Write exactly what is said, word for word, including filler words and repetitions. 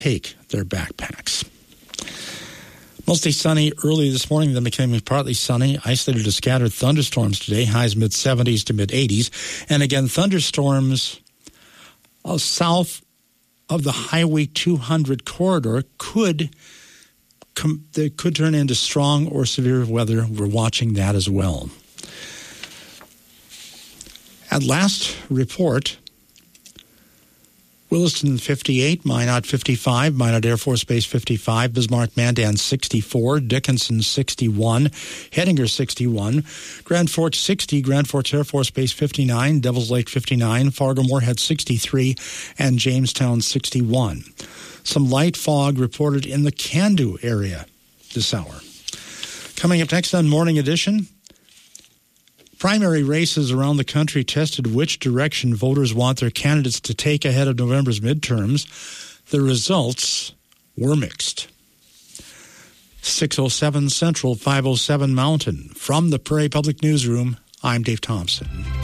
take their backpacks. Mostly sunny early this morning, then becoming partly sunny. Isolated to scattered thunderstorms today, highs mid-seventies to mid-eighties. And again, thunderstorms uh, south of the Highway two hundred corridor could com- they could turn into strong or severe weather. We're watching that as well. At last report, Williston fifty-eight, Minot fifty-five, Minot Air Force Base fifty-five, Bismarck-Mandan sixty-four, Dickinson sixty-one, Hettinger sixty-one, Grand Forks sixty, Grand Forks Air Force Base fifty-nine, Devils Lake fifty-nine, Fargo-Moorhead sixty-three, and Jamestown sixty-one. Some light fog reported in the Candu area this hour. Coming up next on Morning Edition, primary races around the country tested which direction voters want their candidates to take ahead of November's midterms. The results were mixed. six oh seven Central, five oh seven Mountain. From the Prairie Public Newsroom, I'm Dave Thompson.